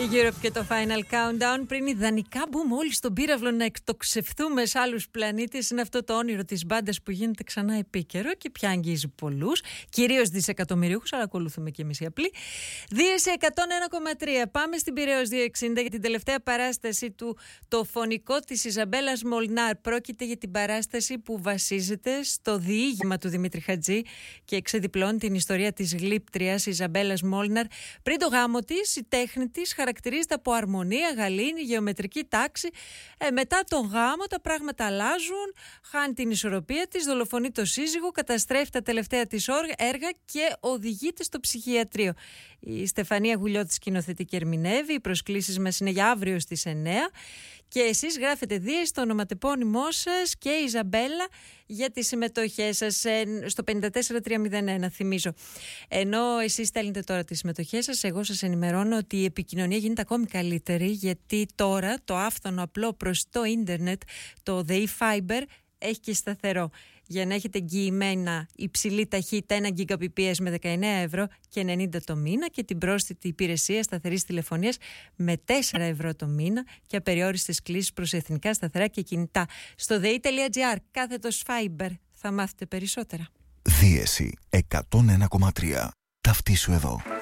Η Europe και το Final Countdown. Πριν ιδανικά μπούμε όλοι στον πύραυλο να εκτοξευθούμε σε άλλους πλανήτες, είναι αυτό το όνειρο της μπάντας που γίνεται ξανά επίκαιρο και πια αγγίζει πολλούς, κυρίως δισεκατομμυρίουχους, αλλά ακολουθούμε και εμείς οι απλοί. Δίεση 101,3. Πάμε στην Πειραιώς 260 για την τελευταία παράσταση του Το Φωνικό της Ιζαμπέλας Μολνάρ. Πρόκειται για την παράσταση που βασίζεται στο διήγημα του Δημήτρη Χατζή και εξεδιπλώνει την ιστορία της γλύπτριας Ιζαμπέλας Μόλναρ. Πριν το γάμο της, η τέχνη της χαρακτηρίζεται από αρμονία, γαλήνη, γεωμετρική τάξη. Μετά τον γάμο τα πράγματα αλλάζουν, χάνει την ισορροπία της, δολοφονεί το σύζυγο, καταστρέφει τα τελευταία της έργα και οδηγείται στο ψυχιατρίο. Η Στεφανία Γουλιώτη σκηνοθετεί και ερμηνεύει. Οι προσκλήσεις μας είναι για αύριο στις 9. Και εσείς γράφετε δίεση στο ονοματεπώνυμό σας και η Ιζαμπέλα για τις συμμετοχές σας στο 54301, θυμίζω. Ενώ εσείς στέλνετε τώρα τις συμμετοχές σας, εγώ σας ενημερώνω ότι η επικοινωνία γίνεται ακόμη καλύτερη, γιατί τώρα το άφθονο απλό προς το ίντερνετ, το The E-Fiber, έχει και σταθερό. Για να έχετε εγγυημένα υψηλή ταχύτητα 1 Gbps με 19 ευρώ και 90 το μήνα και την πρόσθετη υπηρεσία σταθερής τηλεφωνίας με 4 ευρώ το μήνα και απεριόριστες κλήσεις προς εθνικά σταθερά και κινητά. Στο dei.gr /fiber θα μάθετε περισσότερα. Δίεση 101,3. Ταυτίσου εδώ.